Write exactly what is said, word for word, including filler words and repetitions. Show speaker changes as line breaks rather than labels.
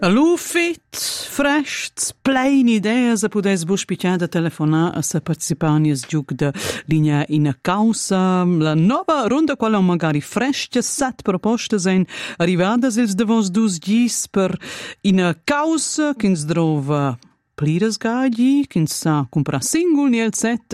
Lufit, fresh, plein ideas, pudes vos picciada telefonar a sa participantes giug de linea in causa. La nova ronda quella magari fresh, set propostas en arrivadas ils de vos dus gis per in causa, kins drova pliras gagi, kins sa compra singul ni el set